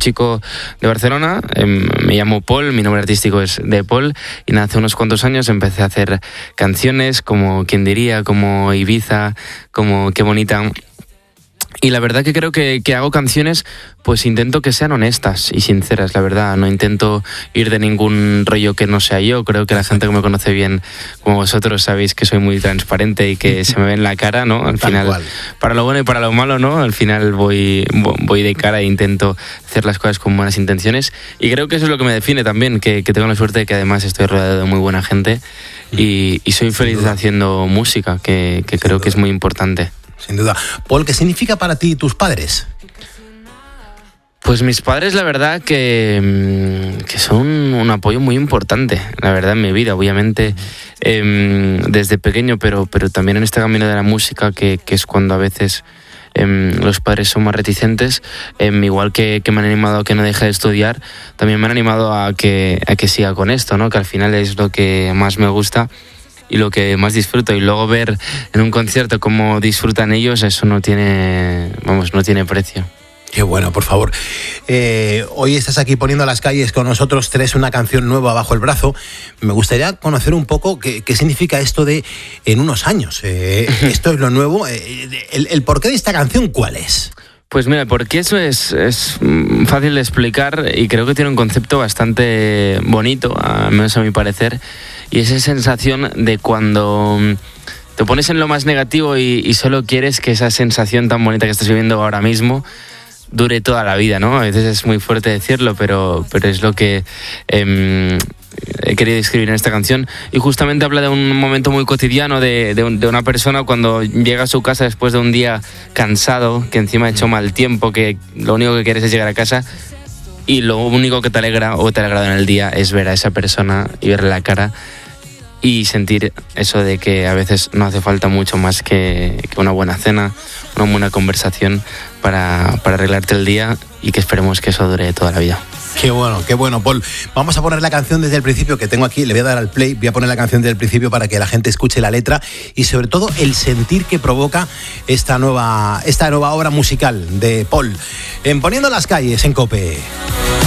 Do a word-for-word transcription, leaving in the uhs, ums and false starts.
chico de Barcelona, eh, me llamo Paul, mi nombre artístico es de Paul, y nada, hace unos cuantos años empecé a hacer canciones como Quién diría, como Ibiza, como Qué bonita. Y la verdad que creo que, que hago canciones, pues intento que sean honestas y sinceras, la verdad. No intento ir de ningún rollo que no sea yo. Creo que la gente que me conoce bien, como vosotros, sabéis que soy muy transparente y que se me ve en la cara, ¿no? Al final, cual. Para lo bueno y para lo malo, ¿no? Al final voy, voy de cara e intento hacer las cosas con buenas intenciones. Y creo que eso es lo que me define también, que, que tengo la suerte de que además estoy rodeado de muy buena gente y, y soy feliz haciendo música, que, que creo que es muy importante. Sin duda. Paul, ¿qué significa para ti tus padres? Pues mis padres, la verdad, que, que son un apoyo muy importante, la verdad, en mi vida, obviamente, eh, desde pequeño, pero, pero también en este camino de la música, que, que es cuando a veces eh, los padres son más reticentes, eh, igual que, que me han animado a que no deje de estudiar, también me han animado a que, a que siga con esto, ¿no? Que al final es lo que más me gusta y lo que más disfruto, y luego ver en un concierto cómo disfrutan ellos, eso no tiene, vamos, no tiene precio. Qué bueno, por favor. Eh, hoy estás aquí poniendo a las calles con nosotros, traes una canción nueva bajo el brazo. Me gustaría conocer un poco qué, qué significa esto de en unos años. Eh, esto es lo nuevo. Eh, el, el porqué de esta canción, ¿cuál es? Pues mira, porque eso es, es fácil de explicar y creo que tiene un concepto bastante bonito, al menos a mi parecer, y esa sensación de cuando te pones en lo más negativo y, y solo quieres que esa sensación tan bonita que estás viviendo ahora mismo dure toda la vida, ¿no? A veces es muy fuerte decirlo, pero, pero es lo que eh, he querido escribir en esta canción, y justamente habla de un momento muy cotidiano de, de, un, de una persona cuando llega a su casa después de un día cansado, que encima ha hecho mal tiempo, que lo único que quieres es llegar a casa y lo único que te alegra o te ha alegrado en el día es ver a esa persona y verle la cara y sentir eso de que a veces no hace falta mucho más que, que una buena cena, una buena conversación para, para arreglarte el día, y que esperemos que eso dure toda la vida. Qué bueno, qué bueno, Paul. Vamos a poner la canción desde el principio, que tengo aquí, le voy a dar al play, voy a poner la canción desde el principio para que la gente escuche la letra y sobre todo el sentir que provoca esta nueva, esta nueva obra musical de Paul. En Poniendo las calles en COPE.